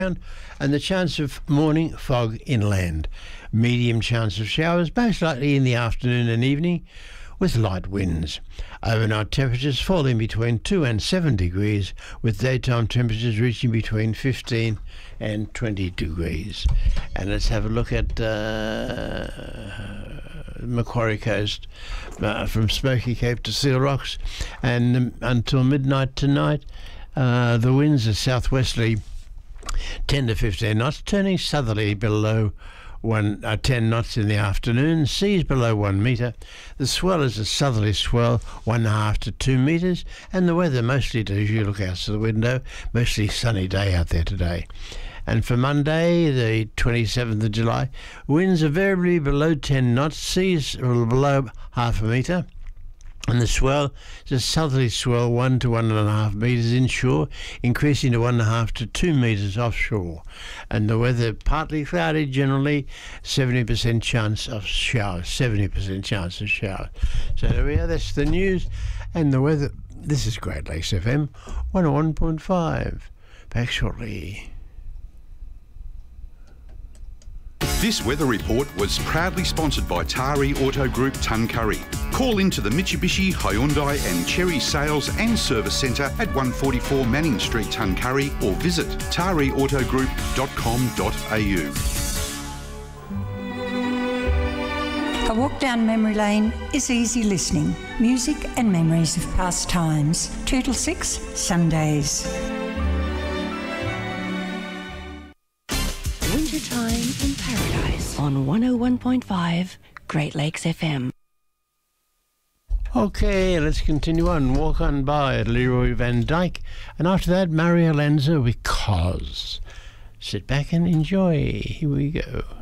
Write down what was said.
and the chance of morning fog inland. Medium chance of showers, most likely in the afternoon and evening, with light winds. Overnight temperatures falling between 2 and 7 degrees, with daytime temperatures reaching between 15 and 20 degrees. And let's have a look at Macquarie Coast, from Smoky Cape to Seal Rocks, and until midnight tonight, the winds are southwesterly 10 to 15 knots, turning southerly below 10 knots in the afternoon. Seas below 1 metre. The swell is a southerly swell, 1.5 to 2 metres, and the weather mostly, as you look out to the window, mostly sunny day out there today. And for Monday, the 27th of July, winds are variably below 10 knots, seas are below 0.5 metre, and the swell is a southerly swell, 1 to 1.5 metres inshore, increasing to 1.5 to 2 metres offshore. And the weather partly cloudy, generally 70% chance of showers. 70% chance of showers. So there we are. That's the news and the weather. This is Great Lakes FM 101.5. Back shortly. This weather report was proudly sponsored by Tari Auto Group Tuncurry. Call into the Mitsubishi, Hyundai and Chery Sales and Service Centre at 144 Manning Street, Tuncurry, or visit tariautogroup.com.au. A walk down memory lane is easy listening. Music and memories of past times. 2 till 6, Sundays. Wintertime in Paradise on 101.5 Great Lakes FM. Okay, let's continue on. Walk On By, Leroy Van Dyke. And after that, Mario Lanza with Cause. Sit back and enjoy. Here we go.